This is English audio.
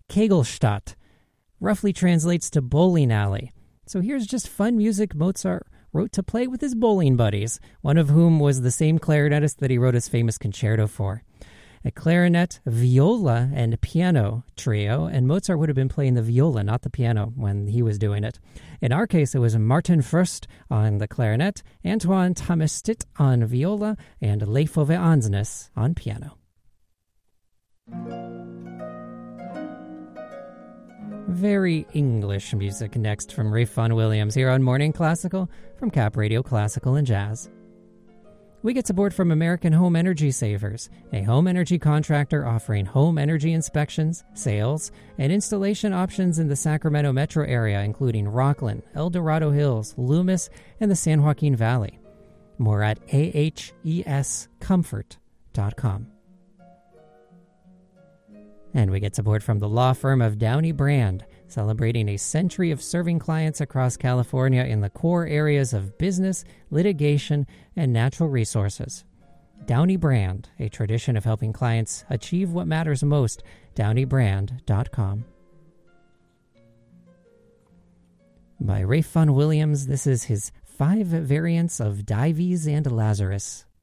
Kegelstadt. Roughly translates to bowling alley. So here's just fun music Mozart wrote to play with his bowling buddies, one of whom was the same clarinetist that he wrote his famous concerto for. A clarinet, viola, and piano trio, and Mozart would have been playing the viola, not the piano, when he was doing it. In our case, it was Martin Fürst on the clarinet, Antoine Thomastit on viola, and Leif Ove Ansnes on piano. Very English music next from Ralph Vaughan Williams here on Morning Classical from Cap Radio Classical and Jazz. We get support from American Home Energy Savers, a home energy contractor offering home energy inspections, sales, and installation options in the Sacramento metro area, including Rockland, El Dorado Hills, Loomis, and the San Joaquin Valley. More at ahescomfort.com. And we get support from the law firm of Downey Brand, celebrating a century of serving clients across California in the core areas of business, litigation, and natural resources. Downey Brand, a tradition of helping clients achieve what matters most, downeybrand.com. By Ralph Vaughan Williams, this is his 5 variants of Dives and Lazarus.